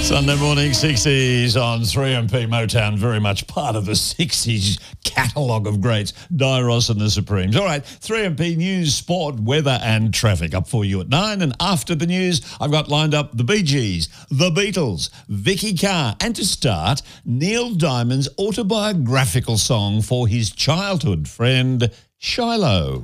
Sunday morning 60s on 3MP Motown, very much part of the 60s catalogue of greats, Di Ross and the Supremes. All right, 3MP News, Sport, Weather and Traffic up for you at 9. And after the news, I've got lined up the Bee Gees, the Beatles, Vicky Carr, and to start, Neil Diamond's autobiographical song for his childhood friend, Shiloh.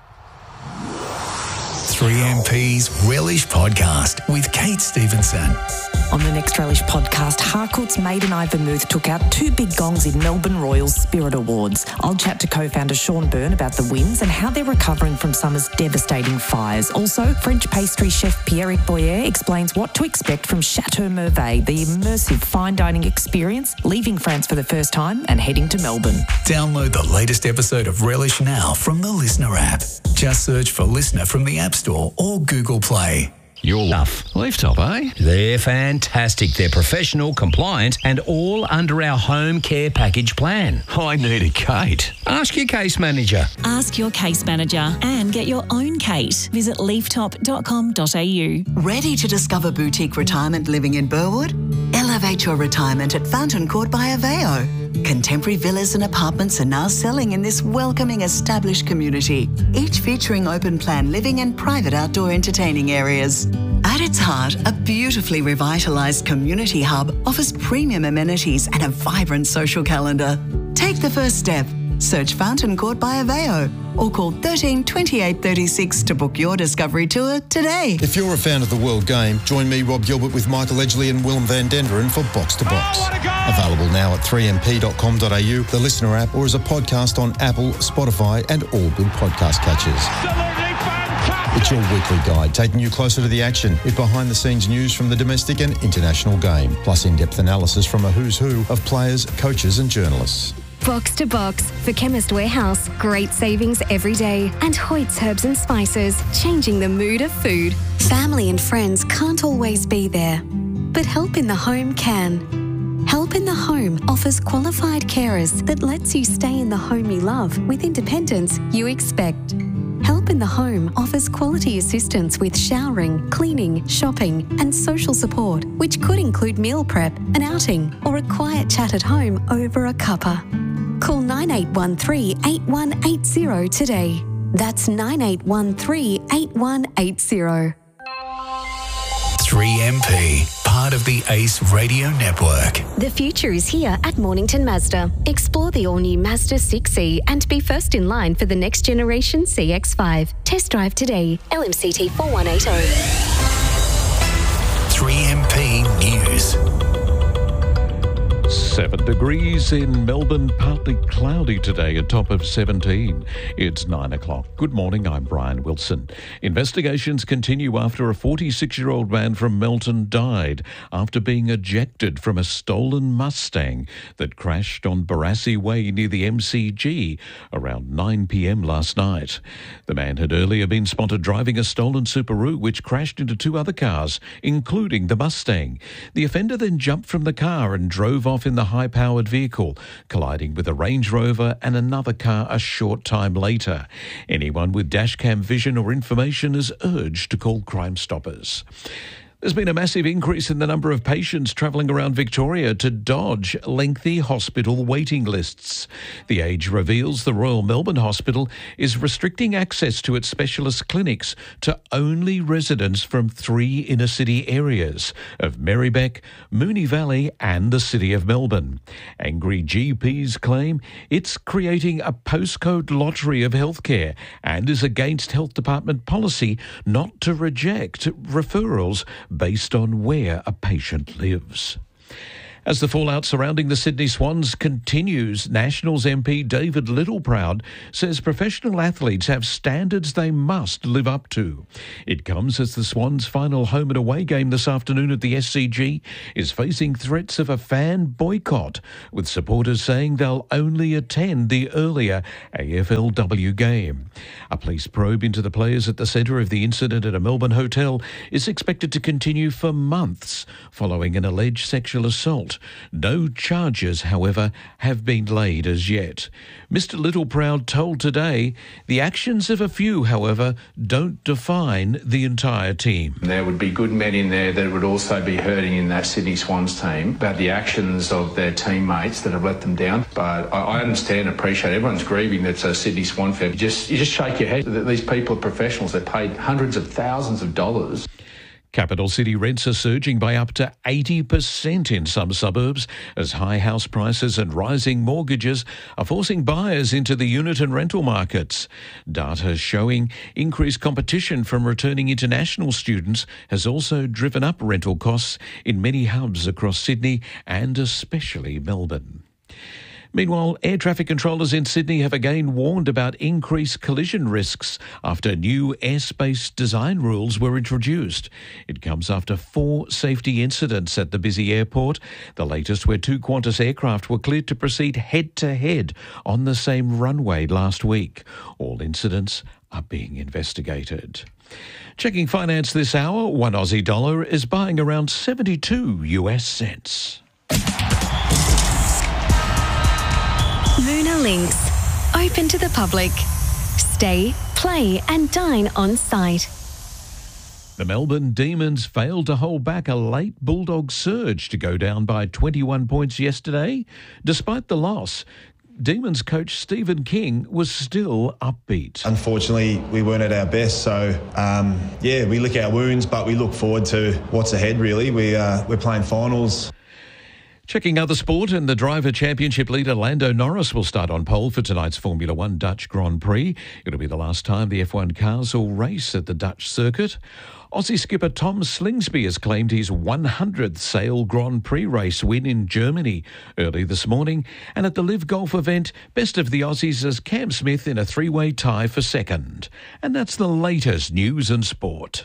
3MP's Relish Podcast with Kate Stevenson. On the next Relish podcast, Harcourt's maiden Eye Vermouth took out 2 big gongs in Melbourne Royals Spirit Awards. I'll chat to co-founder Sean Byrne about the wins and how they're recovering from summer's devastating fires. Also, French pastry chef Pierrick Boyer explains what to expect from Chateau Merveille, the immersive fine dining experience, leaving France for the first time and heading to Melbourne. Download the latest episode of Relish now from the Listener app. Just search for Listener from the App Store or Google Play. Your Luff. Leaftop, eh? They're fantastic. They're professional, compliant, and all under our home care package plan. I need a Kate. Ask your case manager. Ask your case manager and get your own Kate. Visit leaftop.com.au. Ready to discover boutique retirement living in Burwood? Elevate your retirement at Fountain Court by Aveo. Contemporary villas and apartments are now selling in this welcoming established community, each featuring open plan living and private outdoor entertaining areas. At its heart, a beautifully revitalised community hub offers premium amenities and a vibrant social calendar. Take the first step. Search Fountain Court by Aveo or call 13 28 36 to book your discovery tour today. If you're a fan of the World Game, join me, Rob Gilbert, with Michael Edgley and Willem van Denderen for Box to Box. Available now at 3mp.com.au, the Listener app, or as a podcast on Apple, Spotify and all good podcast catchers. It's your weekly guide, taking you closer to the action with behind-the-scenes news from the domestic and international game, plus in-depth analysis from a who's who of players, coaches and journalists. Box to Box for Chemist Warehouse. Great savings every day. And Hoyt's Herbs and Spices, changing the mood of food. Family and friends can't always be there, but Help in the Home can. Help in the Home offers qualified carers that lets you stay in the home you love with independence you expect. Help in the Home offers quality assistance with showering, cleaning, shopping and social support, which could include meal prep, an outing or a quiet chat at home over a cuppa. Call 9813-8180 today. That's 9813-8180. 3MP, part of the Ace Radio Network. The future is here at Mornington Mazda. Explore the all-new Mazda 6e and be first in line for the next generation CX-5. Test drive today. LMCT 4180. 3MP News. 7 degrees in Melbourne, partly cloudy today, a top of 17. It's 9 o'clock. Good morning, I'm Brian Wilson. Investigations continue after a 46-year-old man from Melton died after being ejected from a stolen Mustang that crashed on Barassi Way near the MCG around 9 p.m. last night. The man had earlier been spotted driving a stolen Subaru which crashed into 2 other cars, including the Mustang. The offender then jumped from the car and drove off in the high-powered vehicle, colliding with a Range Rover and another car a short time later. Anyone with dashcam vision or information is urged to call Crime Stoppers. There's been a massive increase in the number of patients travelling around Victoria to dodge lengthy hospital waiting lists. The Age reveals the Royal Melbourne Hospital is restricting access to its specialist clinics to only residents from 3 inner-city areas of Marybeck, Moonee Valley and the City of Melbourne. Angry GPs claim it's creating a postcode lottery of healthcare and is against Health Department policy not to reject referrals based on where a patient lives. As the fallout surrounding the Sydney Swans continues, Nationals MP David Littleproud says professional athletes have standards they must live up to. It comes as the Swans' final home and away game this afternoon at the SCG is facing threats of a fan boycott, with supporters saying they'll only attend the earlier AFLW game. A police probe into the players at the centre of the incident at a Melbourne hotel is expected to continue for months following an alleged sexual assault account. No charges, however, have been laid as yet. Mr. Littleproud told Today, the actions of a few, however, don't define the entire team. There would be good men in there that would also be hurting in that Sydney Swans team about the actions of their teammates that have let them down. But I understand and appreciate everyone's grieving that's a Sydney Swan fan. You just shake your head. These people are professionals. They're paid hundreds of thousands of dollars. Capital city rents are surging by up to 80% in some suburbs as high house prices and rising mortgages are forcing buyers into the unit and rental markets. Data showing increased competition from returning international students has also driven up rental costs in many hubs across Sydney and especially Melbourne. Meanwhile, air traffic controllers in Sydney have again warned about increased collision risks after new airspace design rules were introduced. It comes after 4 safety incidents at the busy airport, the latest where 2 Qantas aircraft were cleared to proceed head-to-head on the same runway last week. All incidents are being investigated. Checking finance this hour, one Aussie dollar is buying around 72 US cents. Moona Links. Open to the public. Stay, play and dine on site. The Melbourne Demons failed to hold back a late Bulldog surge to go down by 21 points yesterday. Despite the loss, Demons coach Stephen King was still upbeat. Unfortunately, we weren't at our best, so we lick our wounds, but we look forward to what's ahead, really. We're playing finals. Checking other sport, and the Driver Championship leader Lando Norris will start on pole for tonight's Formula One Dutch Grand Prix. It'll be the last time the F1 cars will race at the Dutch circuit. Aussie skipper Tom Slingsby has claimed his 100th Sail Grand Prix race win in Germany early this morning. And at the Live Golf event, best of the Aussies as Cam Smith in a 3-way tie for second. And that's the latest news and sport.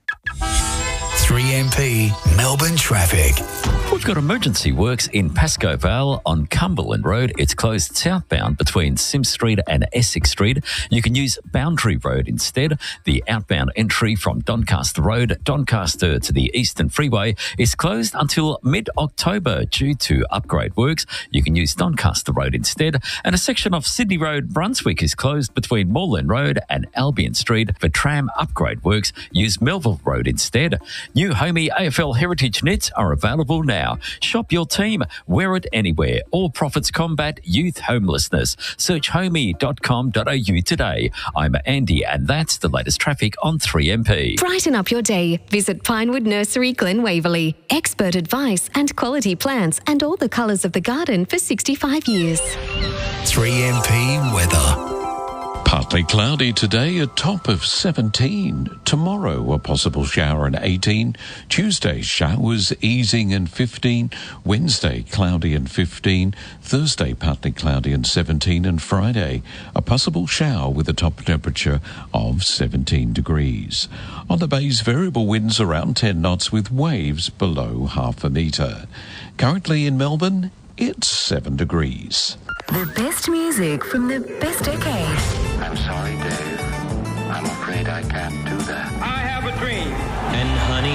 3MP Melbourne traffic. We've got emergency works in Pascoe Vale on Cumberland Road. It's closed southbound between Sims Street and Essex Street. You can use Boundary Road instead. The outbound entry from Doncaster Road, Doncaster to the Eastern Freeway, is closed until mid-October due to upgrade works. You can use Doncaster Road instead. And a section of Sydney Road, Brunswick, is closed between Moreland Road and Albion Street for tram upgrade works. Use Melville Road instead. New Homey AFL Heritage knits are available now. Shop your team, wear it anywhere. All profits combat youth homelessness. Search homey.com.au today. I'm Andy, and that's the latest traffic on 3MP. Brighten up your day. Visit Pinewood Nursery, Glen Waverley. Expert advice and quality plants and all the colours of the garden for 65 years. 3MP weather. Partly cloudy today, a top of 17. Tomorrow, a possible shower and 18. Tuesday, showers easing and 15. Wednesday, cloudy and 15. Thursday, partly cloudy and 17. And Friday, a possible shower with a top temperature of 17 degrees. On the bays, variable winds around 10 knots with waves below half a metre. Currently in Melbourne, it's 7 degrees. The best music from the best decade. I'm sorry, Dave. I'm afraid I can't do that. I have a dream. And honey,